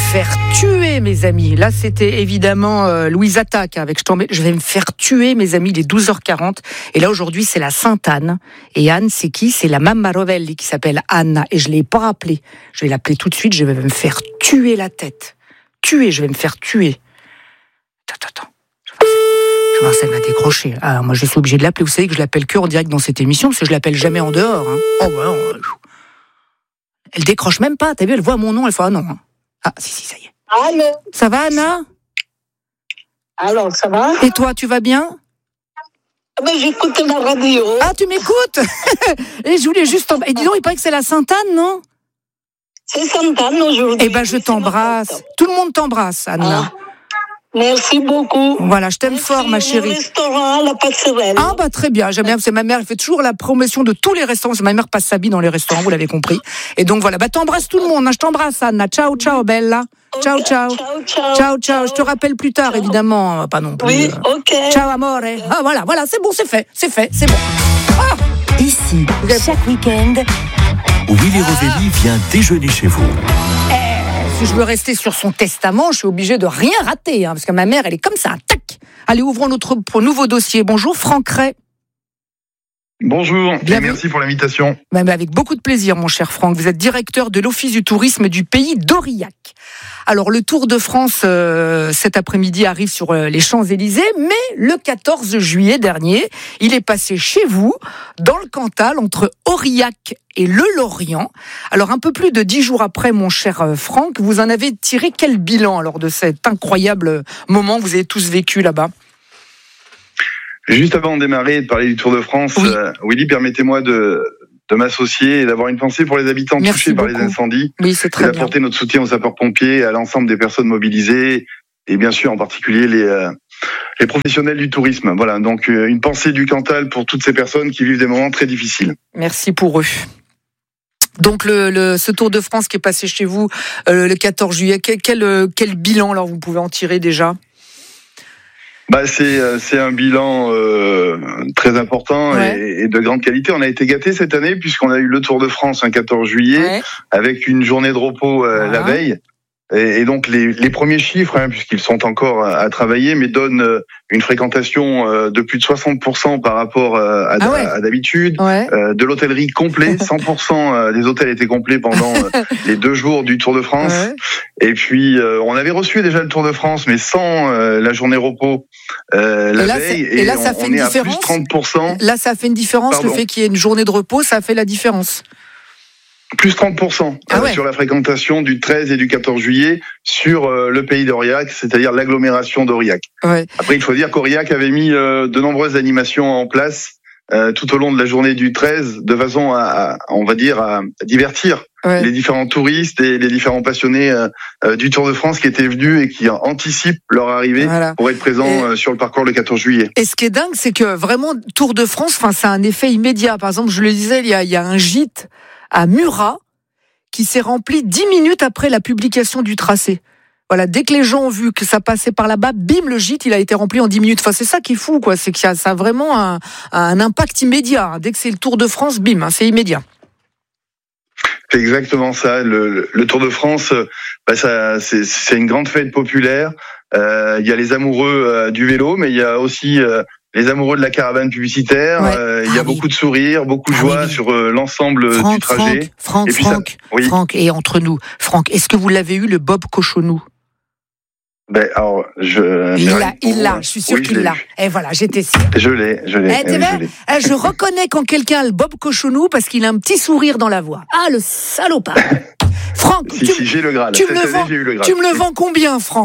faire tuer, mes amis. Là, c'était évidemment Louise Attaque avec Je vais me faire tuer, mes amis, il est 12h40. Et là, aujourd'hui, c'est la Sainte-Anne. Et Anne, c'est qui ? C'est la Mamma Rovelli qui s'appelle Anna. Et je ne l'ai pas rappelée. Je vais l'appeler tout de suite. Je vais me faire tuer la tête. Je vais me faire tuer. Attends. Je vais voir si elle va décrocher. Ah, moi, je suis obligé de l'appeler. Vous savez que je l'appelle que en direct dans cette émission, parce que je l'appelle jamais en dehors. Hein. Oh, ouais, elle décroche même pas. T'as vu, elle voit mon nom, elle fait ah non. Ah, si, ça y est. Allô ? Ça va, Anna ? Alors, ça va ? Et toi, tu vas bien ? Mais j'écoute la radio. Ah, tu m'écoutes ? Et je voulais juste Et dis donc, il paraît que c'est la Sainte-Anne, non ? C'est Sainte-Anne aujourd'hui. Eh ben, je t'embrasse. Tout le monde t'embrasse, Anna. Ah, merci beaucoup. Voilà, je t'aime fort, ma chérie. Le restaurant, la passerelle. Ah, bah, très bien. J'aime bien, parce que ma mère, elle fait toujours la promotion de tous les restaurants. Ma mère passe sa vie dans les restaurants, vous l'avez compris. Et donc, voilà. Bah, t'embrasses tout le monde, hein. Je t'embrasse, Anna. Ciao, bella. Ciao. Ciao. Je te rappelle plus tard, évidemment. Pas non plus. Oui, ok. Ciao, amore. Ah, voilà, c'est bon, c'est fait, c'est bon. Ah. Ici, chaque week-end, Willy Rovelli vient déjeuner chez vous. Si je veux rester sur son testament, je suis obligée de rien rater, hein, parce que ma mère, elle est comme ça, tac. Allez, ouvrons notre nouveau dossier. Bonjour, Franck Ray. Bonjour, et merci pour l'invitation. Mais avec beaucoup de plaisir, mon cher Franck. Vous êtes directeur de l'Office du tourisme du pays d'Aurillac. Alors, le Tour de France, cet après-midi, arrive sur les Champs-Élysées, mais le 14 juillet dernier, il est passé chez vous, dans le Cantal, entre Aurillac et le Lorient. Alors, un peu plus de 10 jours après, mon cher Franck, vous en avez tiré quel bilan alors de cet incroyable moment que vous avez tous vécu là-bas ? Juste avant de démarrer et de parler du Tour de France, oui. Willy, permettez-moi de m'associer et d'avoir une pensée pour les habitants touchés par les incendies. Oui, c'est très bien. Et d'apporter notre soutien aux sapeurs-pompiers et à l'ensemble des personnes mobilisées et bien sûr en particulier les professionnels du tourisme. Voilà, donc une pensée du Cantal pour toutes ces personnes qui vivent des moments très difficiles. Merci pour eux. Donc ce Tour de France qui est passé chez vous le 14 juillet, quel bilan alors vous pouvez en tirer déjà ? C'est un bilan très important et de grande qualité. On a été gâtés cette année puisqu'on a eu le Tour de France un 14 juillet avec une journée de repos la veille. Et donc les premiers chiffres, puisqu'ils sont encore à travailler, mais donnent une fréquentation de plus de 60% par rapport à d'habitude. De l'hôtellerie complet, 100% des hôtels étaient complets pendant les 2 jours du Tour de France. Et puis on avait reçu déjà le Tour de France, mais sans la journée repos la veille. Et là, ça fait une différence. À plus 30%. Là, ça fait une différence. Pardon. Le fait qu'il y ait une journée de repos, ça fait la différence. Plus 30% sur la fréquentation du 13 et du 14 juillet sur le pays d'Aurillac, c'est-à-dire l'agglomération d'Aurillac. Après, il faut dire qu'Aurillac avait mis de nombreuses animations en place tout au long de la journée du 13, de façon à divertir les différents touristes et les différents passionnés du Tour de France qui étaient venus et qui anticipent leur arrivée pour être présents sur le parcours le 14 juillet. Et ce qui est dingue, c'est que vraiment, Tour de France, ça a un effet immédiat. Par exemple, je le disais, il y a un gîte à Murat, qui s'est rempli 10 minutes après la publication du tracé. Voilà, dès que les gens ont vu que ça passait par là-bas, bim, le gîte, il a été rempli en 10 minutes. Enfin, c'est ça qui est fou, quoi. C'est que ça a vraiment un impact immédiat. Dès que c'est le Tour de France, bim, c'est immédiat. C'est exactement ça. Le Tour de France, c'est une grande fête populaire. Il y a les amoureux du vélo, mais il y a aussi les amoureux de la caravane publicitaire. Il y a beaucoup de sourires, beaucoup de joie sur l'ensemble du trajet. Franck, et entre nous, Franck, est-ce que vous l'avez eu, le Bob Cochonou ? Alors, il l'a, je suis sûr qu'il l'a. Et voilà, j'étais sûre. Je l'ai. Je reconnais quand quelqu'un a le Bob Cochonou parce qu'il a un petit sourire dans la voix. Ah, le salopard. Franck, j'ai le Graal. Tu me le vends combien, Franck ?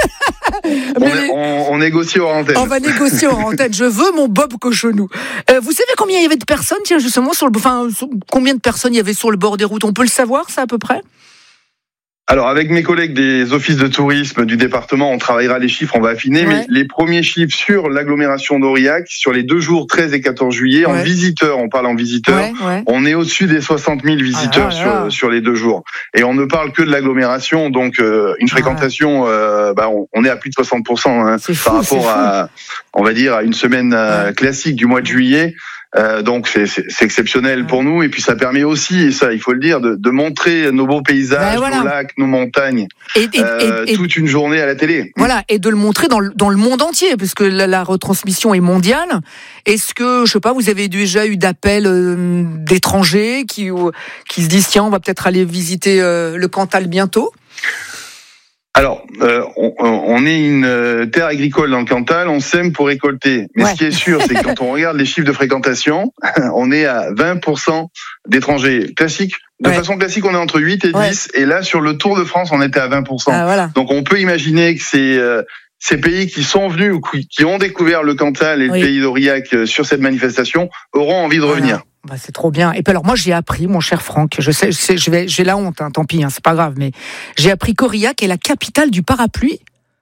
On négocie hors antenne. On va négocier hors antenne. Je veux mon Bob Cochonou. Vous savez combien il y avait de personnes, justement, combien de personnes il y avait sur le bord des routes ? On peut le savoir, ça, à peu près ? Alors, avec mes collègues des offices de tourisme du département, on travaillera les chiffres, on va affiner, mais les premiers chiffres sur l'agglomération d'Aurillac, sur les 2 jours 13 et 14 juillet, en visiteurs, on parle en visiteurs, on est au-dessus des 60 000 visiteurs sur les 2 jours. Et on ne parle que de l'agglomération, donc une fréquentation, on est à plus de 60% par rapport à, on va dire, à une semaine classique du mois de juillet. Donc c'est exceptionnel pour nous, et puis ça permet aussi, et ça il faut le dire, de montrer nos beaux paysages, nos lacs, nos montagnes, et toute une journée à la télé. Voilà, et de le montrer dans le monde entier, puisque la retransmission est mondiale. Est-ce que, je sais pas, vous avez déjà eu d'appels d'étrangers qui se disent tiens, on va peut-être aller visiter le Cantal bientôt? Alors, on est une terre agricole dans le Cantal, on sème pour récolter. Mais ce qui est sûr, c'est que quand on regarde les chiffres de fréquentation, on est à 20% d'étrangers classiques. De façon classique, on est entre 8 et 10. Et là, sur le Tour de France, on était à 20%. Voilà. Donc, on peut imaginer que ces pays qui sont venus ou qui ont découvert le Cantal et le pays d'Aurillac sur cette manifestation auront envie de revenir. Bah, c'est trop bien. Et puis alors moi j'ai appris, mon cher Franck, j'ai la honte, tant pis, c'est pas grave, mais j'ai appris qu'Aurillac est la capitale du parapluie.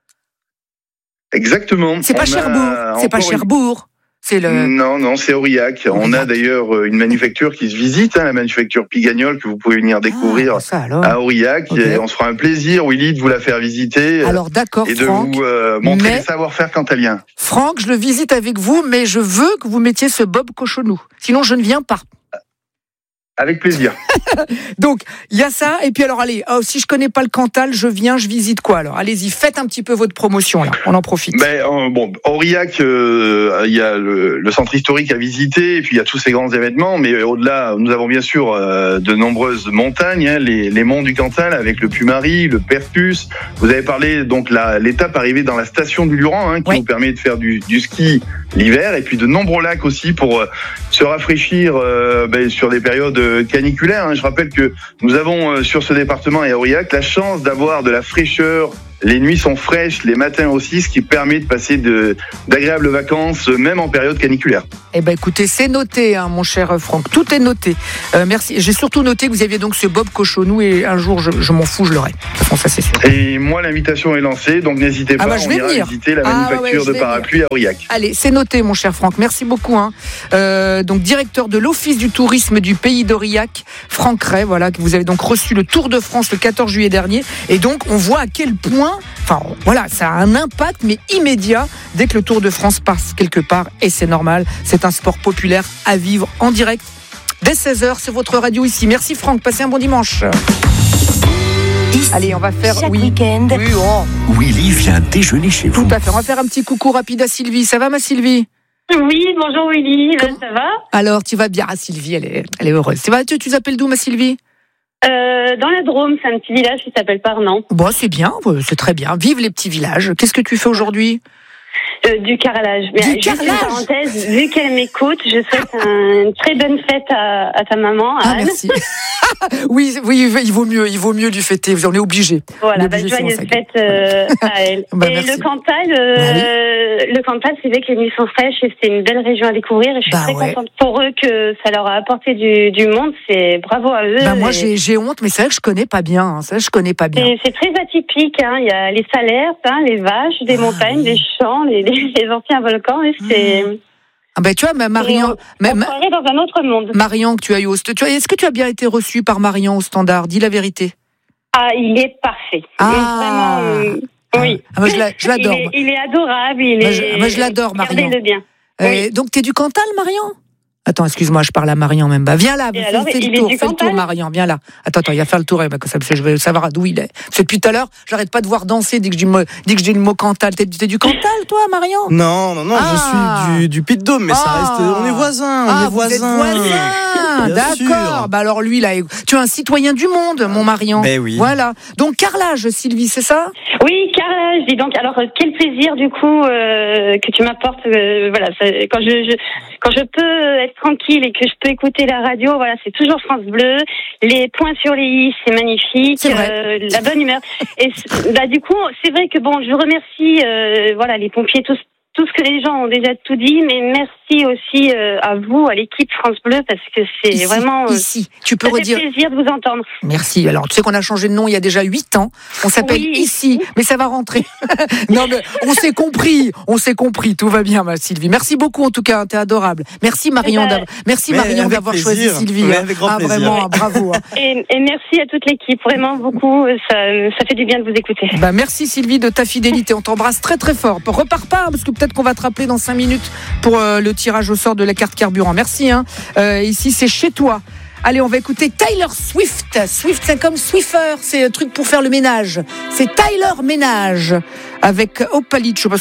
Exactement. C'est pas Cherbourg. C'est pas Cherbourg. Non, c'est Aurillac. On a d'ailleurs une manufacture qui se visite, la manufacture Pigagnol, que vous pouvez venir découvrir à Aurillac. Okay. Et on se fera un plaisir, Willy, de vous la faire visiter. Alors d'accord, et de Franck, vous montrer les savoir-faire cantaliens. Franck, je le visite avec vous, mais je veux que vous mettiez ce bob cochonou. Sinon, je ne viens pas. Avec plaisir. Donc, il y a ça. Et puis alors, allez, si je connais pas le Cantal, je visite quoi alors? Allez-y, faites un petit peu votre promotion là. On en profite. Aurillac, il y a le centre historique à visiter, et puis il y a tous ces grands événements. Mais au-delà, nous avons bien sûr de nombreuses montagnes, les monts du Cantal avec le Puy-Marie, le Pertus. Vous avez parlé donc l'étape arrivée dans la station du Luran, qui vous permet de faire du ski l'hiver, et puis de nombreux lacs aussi pour se rafraîchir sur des périodes caniculaires. Je rappelle que nous avons sur ce département et à Aurillac la chance d'avoir de la fraîcheur. Les nuits sont fraîches, les matins aussi, ce qui permet de passer d'agréables vacances, même en période caniculaire. Eh ben, écoutez, c'est noté, mon cher Franck. Tout est noté. Merci. J'ai surtout noté que vous aviez donc ce bob cochonou, et un jour, je m'en fous, je l'aurai. De toute façon, ça c'est sûr. Et moi, l'invitation est lancée, donc n'hésitez pas, on ira visiter la manufacture de parapluies à Aurillac. Allez, c'est noté, mon cher Franck. Merci beaucoup. Donc, directeur de l'Office du tourisme du pays d'Aurillac, Franck Ray, voilà, que vous avez donc reçu le Tour de France le 14 juillet dernier. Et donc, on voit à quel point ça a un impact, mais immédiat, dès que le Tour de France passe quelque part, et c'est normal, c'est un sport populaire à vivre en direct. Dès 16h, c'est votre radio ici. Merci Franck, passez un bon dimanche. Allez, on va faire... Chaque week-end. Willy vient déjeuner chez vous. Tout à fait, on va faire un petit coucou rapide à Sylvie. Ça va ma Sylvie? Oui, bonjour Willy, ça va? Alors, tu vas bien? Sylvie, elle est heureuse. Tu t'appelles d'où ma Sylvie? Dans la Drôme, c'est un petit village qui s'appelle Parnant. Bon, c'est bien, c'est très bien. Vive les petits villages. Qu'est-ce que tu fais aujourd'hui? Du carrelage. Juste une parenthèse, vu qu'elle m'écoute, je souhaite une très bonne fête à ta maman, à Anne. Merci. oui, il vaut mieux lui fêter, on est obligé. Voilà, joyeuse fête à elle. Et merci. Le Cantal, c'est vrai que les nuits sont fraîches et c'est une belle région à découvrir, et je suis très contente pour eux que ça leur a apporté du monde. C'est bravo à eux. Moi, j'ai honte, mais c'est vrai que je connais pas bien. C'est très atypique. Il y a les salaires, les vaches, des montagnes, des champs, les anciens volcans, et c'est... tu vois, Marion... On croirait dans un autre monde. Marion, que tu as eu est-ce que tu as bien été reçue par Marion au Standard? Dis la vérité. Il est parfait. Vraiment... Oui. Moi, je l'adore. Il est adorable. Moi, je l'adore, Marion. Regardez-le bien. Donc, t'es du Cantal, Marion? Attends, excuse-moi, je parle à Marion même. Viens là, fais le tour, Marion, viens là. Attends, il va faire le tour, je vais savoir d'où il est. Parce que depuis tout à l'heure, j'arrête pas de voir danser dès que je dis le mot Cantal. T'es du Cantal, toi, Marion? Non, je suis du Puy-de-Dôme, mais ça reste... On est voisins, Vous êtes voisins, d'accord. Alors lui, là, tu es un citoyen du monde, mon Marion. Ben oui. Voilà. Donc, carrelage, Sylvie, c'est ça? Oui, carrelage. Dis donc, alors, quel plaisir, du coup, que tu m'apportes, quand je peux être tranquille et que je peux écouter la radio, voilà, c'est toujours France Bleu. Les points sur les i, c'est magnifique. C'est vrai. La bonne humeur. Et du coup, c'est vrai que je remercie les pompiers, tout ce que les gens ont déjà tout dit, mais merci aussi à vous, à l'équipe France Bleu, parce que c'est vraiment... Ici, tu peux redire... Ça fait plaisir de vous entendre. Merci. Alors, tu sais qu'on a changé de nom il y a déjà 8 ans. On s'appelle Ici, mais ça va rentrer. Non, mais on s'est compris. Tout va bien, ma Sylvie. Merci beaucoup, en tout cas. T'es adorable. Merci, Marion, d'avoir choisi Sylvie. Avec grand plaisir. Vraiment, bravo. Et merci à toute l'équipe. Vraiment, beaucoup. Ça fait du bien de vous écouter. Merci, Sylvie, de ta fidélité. On t'embrasse très, très fort. Repars pas, parce que peut-être peut-être qu'on va te rappeler dans 5 minutes pour le tirage au sort de la carte carburant. Merci. Ici, c'est chez toi. Allez, on va écouter Taylor Swift. Swift, c'est comme Swiffer, c'est un truc pour faire le ménage. C'est Tyler Ménage avec Opalicho.